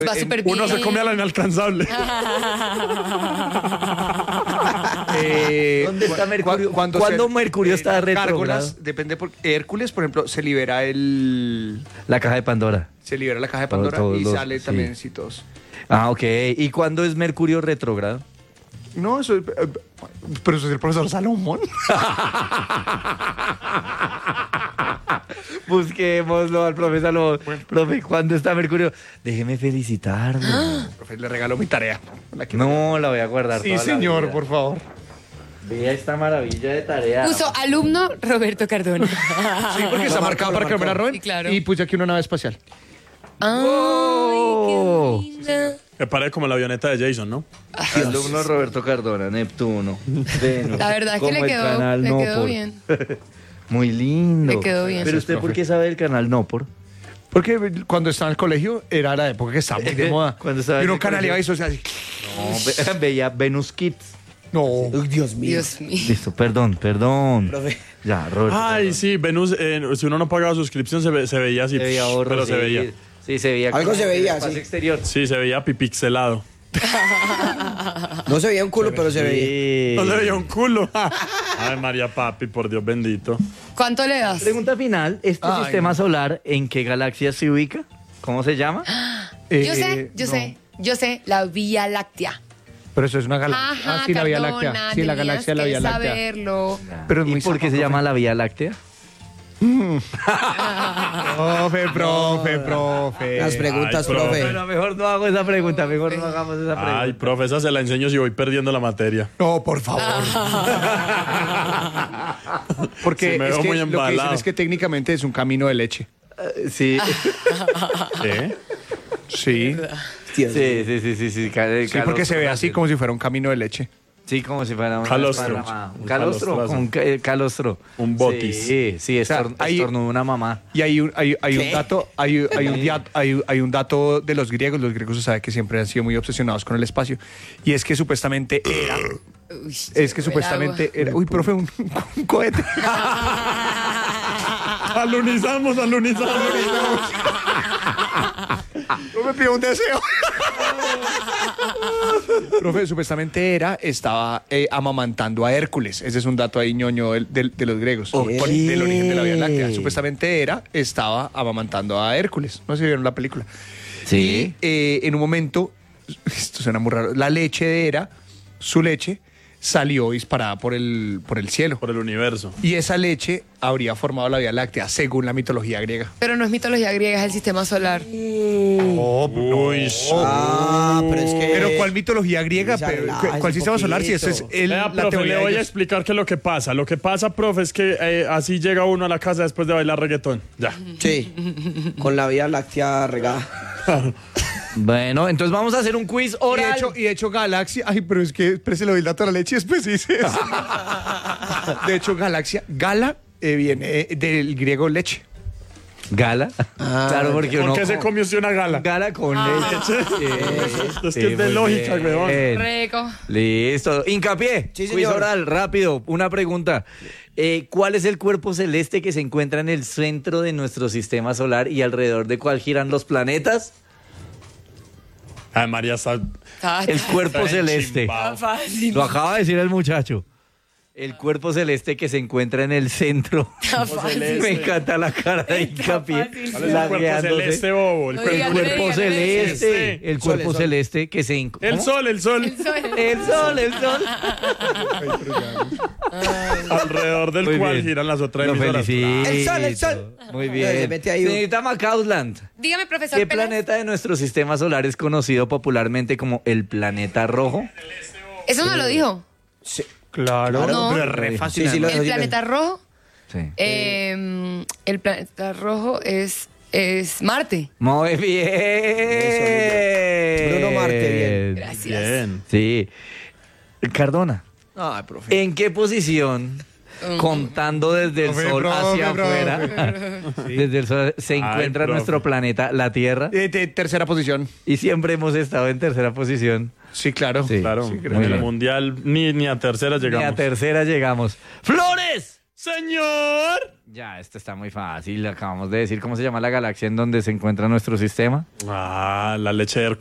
Va súper bien. Uno se come a la inalcanzable. ¿Dónde está Mercurio? ¿Cuándo Mercurio está retrógrado? Gárgolas, depende por Hércules, por ejemplo, se libera La caja de Pandora. se libera la caja de Pandora Todos y los- sale sí. también sí todos. Ah, ok. ¿Y cuándo es Mercurio retrógrado? No, eso pero eso es el profesor Salomón. Busquémoslo al profe Salomón. Profe, ¿cuándo está Mercurio? Déjeme felicitarlo. Profe, le regalo mi tarea. No, la voy a guardar Sí, toda la señor, vida. por favor. Vea esta maravilla de tarea. Puso alumno Roberto Cardona. Sí, porque está marcado para que no me la roben. Sí, claro. Y puse aquí una nave espacial. ¡Oh! Ay, qué linda. Me parece como la avioneta de Jason, ¿no? Alumno Roberto Cardona, Neptuno, Venus. La verdad es que como le el quedó, canal le No quedó Por. bien. Muy lindo. Le quedó bien. Pero usted, ¿por qué sabe el canal No Por? Porque cuando estaba en el colegio era la época que estaba muy de moda. Cuando estaba y en uno el canaleaba colegio. eso, o sea, así. No, veía Venus Kids. No. Uy, Dios mío. Dios mío. Listo, perdón. Profe. Ya, Roberto. Ay, sí, Venus, si uno no pagaba suscripción se veía así. Se veía psh, ahorro, pero se sí. veía. Sí, se veía. Algo como se veía, el espacio sí. exterior. Sí, se veía pipixelado. No se veía un culo, pero se veía. Sí. No se veía un culo. Ay, María Papi, por Dios bendito. ¿Cuánto le das? Pregunta final. ¿Este Ay, sistema solar en qué galaxia se ubica? ¿Cómo se llama? Yo sé, la Vía Láctea. Pero eso es una galaxia. Ajá, sí, la Vía Cardona, Láctea. Sí, la galaxia de la Vía tenías que Láctea. saberlo. Pero es ¿Y muy por qué se profe. llama la Vía Láctea? Profe. Las preguntas, Ay, profe. profe. Bueno, mejor no hago esa pregunta, mejor no hagamos esa pregunta. Ay, profe, esa se la enseño si voy perdiendo la materia. No, por favor. Porque Sí, me es veo que muy lo que dicen embalado. es que técnicamente es un camino de leche. Sí. ¿Qué? Sí. Dios mío. Sí. Sí, porque se ve así como si fuera un camino de leche. Sí, como si fuera un Calostro. Un calostro, Un con un calostro. Un botis. Sí, O sea, hay- estornudó una mamá. Y hay un dato, hay un dato de los griegos. Los griegos se sabe que siempre han sido muy obsesionados con el espacio. Y es que supuestamente era. Uy, Es que supuestamente era. Uy, profe, un cohete. Alunizamos. No me pidió un deseo. Profe, supuestamente estaba amamantando a Hércules. Ese es un dato ahí ñoño de los griegos. Ok. Del origen de la Vía Láctea. Supuestamente estaba amamantando a Hércules. No sé si vieron la película. Sí. Y en un momento, esto suena muy raro, la leche de Hera, su leche, salió disparada por el cielo. Por el universo. Y esa leche habría formado la Vía Láctea, según la mitología griega. Pero no es mitología griega, es el sistema solar. Uy, Ah, pero es que. Pero ¿cuál mitología griega? Se Pero, relaja ¿cuál un sistema solar? Si eso es poquito. Vea, la profe, teoría le de voy a ellos. explicar qué es lo que pasa. Lo que pasa, profe, es que así llega uno a la casa después de bailar reggaetón. Ya. Sí. Con la Vía Láctea regada. Bueno, entonces vamos a hacer un quiz oral. Y de hecho, Galaxia. Ay, pero es que se lo doy el dato a la leche y después dice eso. De hecho, Galaxia. Gala viene del griego leche. ¿Gala? Claro, porque ¿Por uno... qué se comió usted una gala? Gala con leche. Es que es de muy lógica, bien. weón. Rico. Listo. Hincapié. Sí, Quiz señor. oral, rápido. Una pregunta. ¿Cuál es el cuerpo celeste que se encuentra en el centro de nuestro sistema solar y alrededor de cuál giran los planetas? Ay, María está... El cuerpo Está celeste. enchimbado. Fácil. Lo acaba de decir el muchacho. El cuerpo celeste que se encuentra en el centro. celeste. Me encanta la cara de Está hincapié. fácil. ¿Cuál es el cuerpo celeste, bobo? No El diga, cuerpo no diga. celeste. El Sol, cuerpo el sol. celeste que se El ¿Cómo? sol. El sol. Alrededor del Muy cual bien. giran las otras Lo emisoras. felicito. El sol. Muy Se bien. mete ahí un- Señorita Macausland, Dígame, profesor ¿qué Pérez. planeta de nuestro sistema solar es conocido popularmente como el planeta rojo? Eso no lo dijo. Sí. Claro, No. pero es re fácil. Sí, sí, lo El dijo, sí, planeta rojo. Sí. El planeta rojo es Marte. Muy bien. Bruno Marte, bien. Gracias. Bien. Sí. Cardona, Ay, profe. ¿en qué posición, contando desde el Profe, sol profe, hacia profe. afuera, desde el sol, se encuentra profe. nuestro planeta, la Tierra? Tercera posición. Y siempre hemos estado en tercera posición. Sí, claro. Sí. Claro, Sí, en muy el bien. mundial ni a tercera Y a llegamos. tercera llegamos. ¡Flores! Señor. Ya, esto está muy fácil. Acabamos de decir cómo se llama la galaxia en donde se encuentra nuestro sistema. Ah, la leche de